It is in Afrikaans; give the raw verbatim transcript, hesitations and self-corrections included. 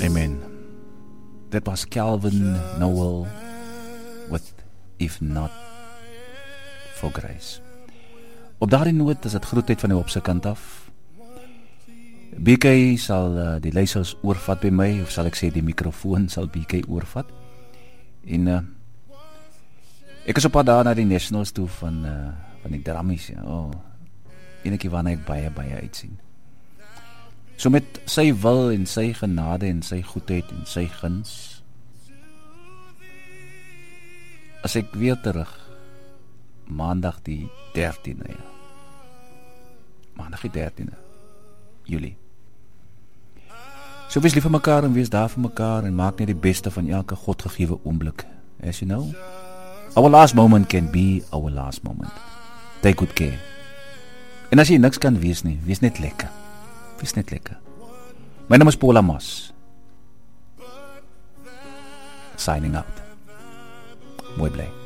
Amen. Dit was Calvin Noel with If Not For Grace. Op daardie noot is het groetheid van die op sy kant af. B K sal uh, die leisers oorvat by my, of sal ek sê die microfoon sal B K oorvat. En uh, ek is op pad daar na die Nationals toe van, uh, van die Drammies. Ja. Oh, enekie waarna ek baie, baie uitsien. So met sy wil en sy genade en sy goedheid en sy guns, as ek weer terug, maandag die dertiende, ja. Maandag die dertiende, Julie. So wees lief vir mekaar en wees daar vir mekaar en maak net die beste van elke godgegewe oomblik. As you know, our last moment can be our last moment. Take good care. En as jy niks kan wees nie, wees net lekker. Wees net lekker. My naam is Paul Amos. Signing out. Mooi bly.